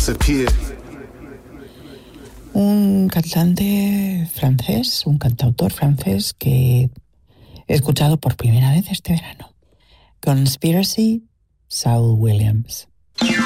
disappear. Un cantante francés, un cantautor francés que he escuchado por primera vez este verano. Conspiracy, Saul Williams.